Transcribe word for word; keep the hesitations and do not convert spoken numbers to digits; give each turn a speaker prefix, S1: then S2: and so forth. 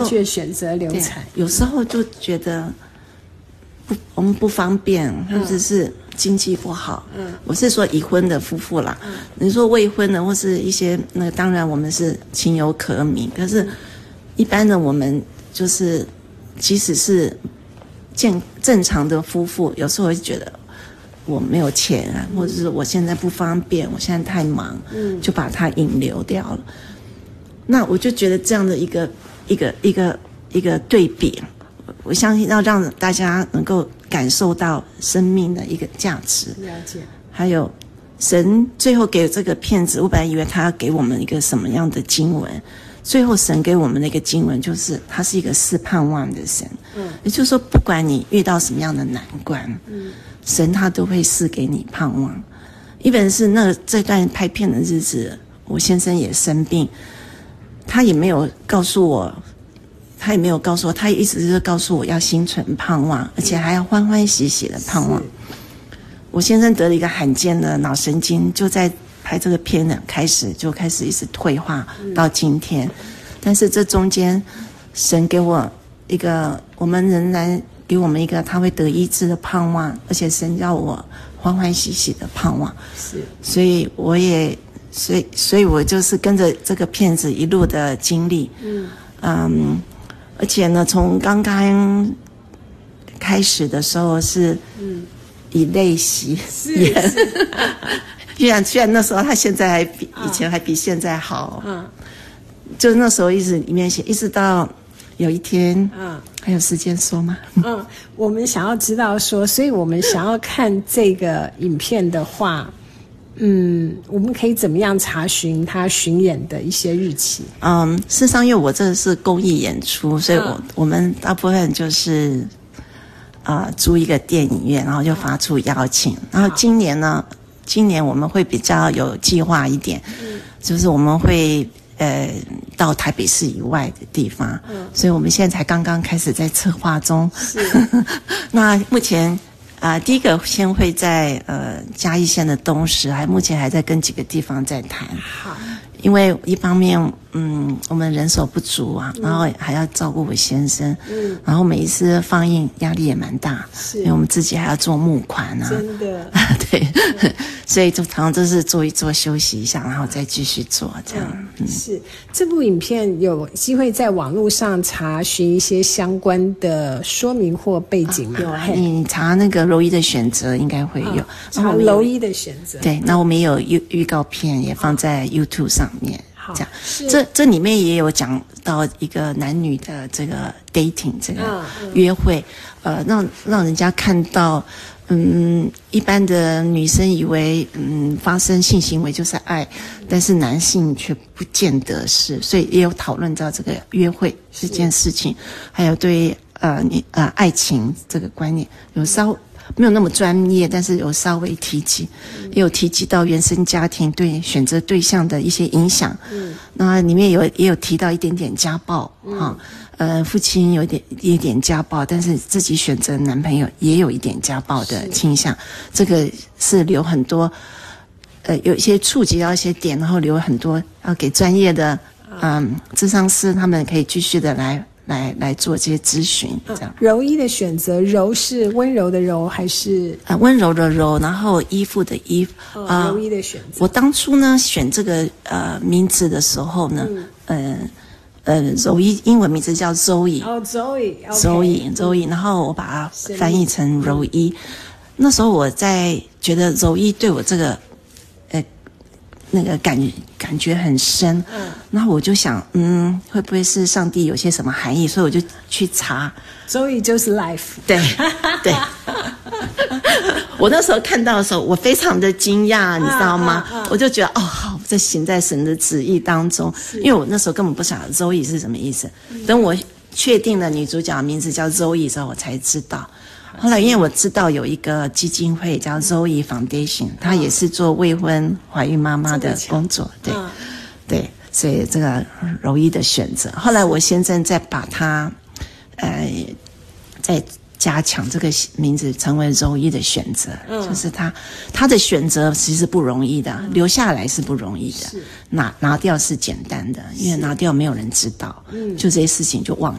S1: 确选择流产。
S2: 有时候就觉得不，我们不方便，或者是经济不好。嗯，我是说已婚的夫妇啦。嗯，你说未婚的或是一些那个，当然我们是情有可原。可是，一般的我们就是，即使是健正常的夫妇，有时候会觉得我没有钱啊，或者是我现在不方便，我现在太忙，嗯，就把它引流掉了。那我就觉得这样的一个一个一个一个对比。我相信要让大家能够感受到生命的一个价值，
S1: 了解。
S2: 还有神最后给这个骗子，我本来以为他要给我们一个什么样的经文，最后神给我们的一个经文就是他是一个赐盼望的神。嗯，也就是说不管你遇到什么样的难关，嗯，神他都会赐给你盼望。一本是那这段拍片的日子，我先生也生病，他也没有告诉我。他也没有告诉我，他一直是告诉我要心存盼望，而且还要欢欢喜喜的盼望。我先生得了一个罕见的脑神经，就在拍这个片呢开始就开始一直退化到今天。但是这中间，神给我一个，我们仍然给我们一个他会得医治的盼望，而且神要我欢欢喜喜的盼望。是，所以我也，所以所以我就是跟着这个片子一路的经历。嗯嗯。而且呢，从刚刚开始的时候是以泪洗眼，虽然虽然那时候他现在还比以前还比现在好，嗯，就那时候一直里面写，一直到有一天，嗯，还有时间说吗？
S1: 嗯，我们想要知道说，所以我们想要看这个影片的话。嗯，我们可以怎么样查询他巡演的一些日期？
S2: 嗯，事实上，因为我这是公益演出，所以我、嗯、我们大部分就是呃租一个电影院，然后就发出邀请。然后今年呢，今年我们会比较有计划一点，嗯、就是我们会呃到台北市以外的地方，嗯、所以我们现在才刚刚开始在策划中。是那目前。啊、呃，第一个先会在呃嘉义县的东石，还目前还在跟几个地方在谈。好，因为一方面，嗯，我们人手不足啊，然后还要照顾我先生，嗯，然后每一次放映压力也蛮大，是，因为我们自己还要做募款啊，
S1: 真的，
S2: 对，嗯、所以就常常就是做一做，休息一下，然后再继续做这样。嗯
S1: 嗯、是这部影片有机会在网络上查询一些相关的说明或背景吗？
S2: 啊有啊，你查那个柔一的选择应该会有，啊、
S1: 查柔一的选择。
S2: 对，那我们也有预预告片也放在 YouTube 上面。这样，这这里面也有讲到一个男女的这个 dating 这个约会，嗯嗯、呃，让让人家看到，嗯，一般的女生以为嗯发生性行为就是爱，但是男性却不见得是，所以也有讨论到这个约会这件事情，还有对呃你呃爱情这个观念有稍。没有那么专业，但是有稍微提及，也有提及到原生家庭对选择对象的一些影响。嗯，那里面有也有提到一点点家暴，哈、嗯，呃，父亲有一点一点家暴，但是自己选择男朋友也有一点家暴的倾向，这个是留很多，呃，有一些触及到一些点，然后留很多要给专业的嗯諮商師他们可以继续的来。来来做这些咨询，这样。
S1: 柔一的选择，柔是温柔的柔还是
S2: 啊、呃、温柔的柔，然后依附的依
S1: 啊、呃、柔一的选择。
S2: 我当初呢选这个呃名字的时候呢，嗯、呃呃柔一英文名字叫 Zoe
S1: 哦 Zoe
S2: Zoe Zoe， 然后我把它翻译成柔一。那时候我在觉得柔一对我这个呃那个感感觉很深，嗯，然后我就想，嗯，会不会是上帝有些什么含义？所以我就去查。
S1: Zoe 就是 life，
S2: 对对。我那时候看到的时候，我非常的惊讶，你知道吗？啊啊啊、我就觉得，哦，好，这行在神的旨意当中。因为我那时候根本不晓得 Zoe 是什么意思，嗯、等我确定了女主角的名字叫 Zoe 之后，我才知道。后来，因为我知道有一个基金会叫 Zoe Foundation， 它也是做未婚怀孕妈妈的工作，对，嗯、对，所以这个柔一的选择。后来我先生再把它，呃，再加强这个名字，成为柔一的选择，嗯、就是他他的选择其实不容易的，嗯、留下来是不容易的，拿拿掉是简单的，因为拿掉没有人知道，嗯、就这些事情就忘